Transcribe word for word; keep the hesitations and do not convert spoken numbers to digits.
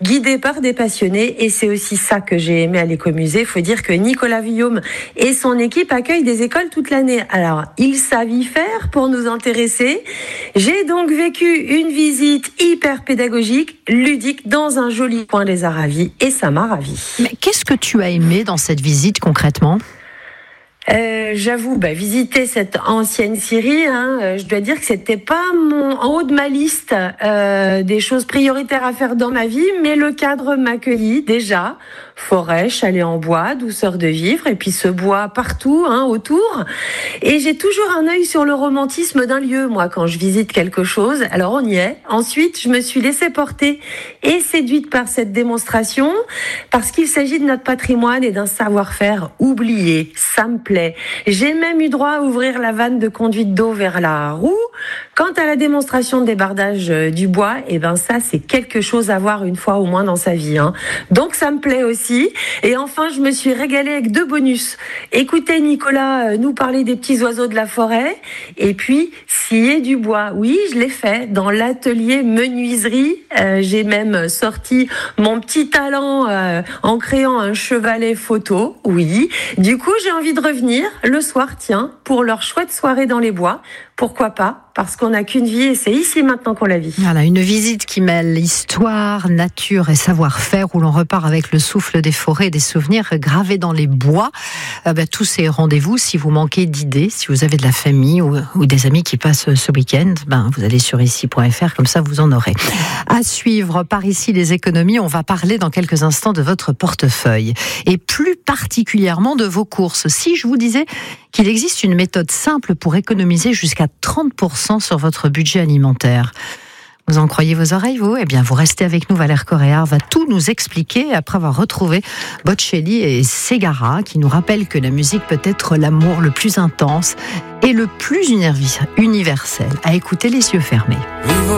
guidés par des passionnés, et c'est aussi ça que j'ai aimé à l'écomusée. Il faut dire que Nicolas Vuillaume et son équipe accueillent des écoles toute l'année. Alors, ils savent y faire pour nous intéresser. J'ai donc vécu une visite hyper pédagogique, ludique, dans un joli coin des Aravis, et ça m'a ravie. Mais qu'est-ce que tu as aimé dans cette visite concrètement ? Euh, j'avoue, bah, visiter cette ancienne Syrie, hein, euh, je dois dire que c'était pas mon, en haut de ma liste euh, des choses prioritaires à faire dans ma vie, mais le cadre m'accueillit déjà. Forêt, chalet en bois, douceur de vivre, et puis ce bois partout, hein, autour. Et j'ai toujours un œil sur le romantisme d'un lieu, moi, quand je visite quelque chose. Alors on y est. Ensuite, je me suis laissée porter et séduite par cette démonstration, parce qu'il s'agit de notre patrimoine et d'un savoir-faire oublié. Ça me plaît. J'ai même eu droit à ouvrir la vanne de conduite d'eau vers la roue. Quant à la démonstration de débardage du bois, eh ben ça, c'est quelque chose à voir une fois au moins dans sa vie, hein. Donc ça me plaît aussi. Et enfin, je me suis régalée avec deux bonus. Écoutez Nicolas nous parler des petits oiseaux de la forêt, et puis scier du bois. Oui, je l'ai fait dans l'atelier menuiserie. Euh, j'ai même sorti mon petit talent euh, en créant un chevalet photo. Oui. Du coup, j'ai envie de revenir le soir, tiens, pour leur chouette soirée dans les bois. Pourquoi pas ? Parce qu'on n'a qu'une vie et c'est ici maintenant qu'on la vit. Voilà, une visite qui mêle histoire, nature et savoir-faire, où l'on repart avec le souffle des forêts et des souvenirs gravés dans les bois. Euh, ben, tous ces rendez-vous, si vous manquez d'idées, si vous avez de la famille ou, ou des amis qui passent ce week-end, ben, vous allez sur ici point f r, comme ça vous en aurez. À suivre par ici les économies, on va parler dans quelques instants de votre portefeuille et plus particulièrement de vos courses. Si je vous disais qu'il existe une méthode simple pour économiser jusqu'à trente pour cent sur votre budget alimentaire. Vous en croyez vos oreilles, vous ? Eh bien, vous restez avec nous. Valère Coréard va tout nous expliquer après avoir retrouvé Bocelli et Ségara, qui nous rappellent que la musique peut être l'amour le plus intense et le plus universel. À écouter les yeux fermés.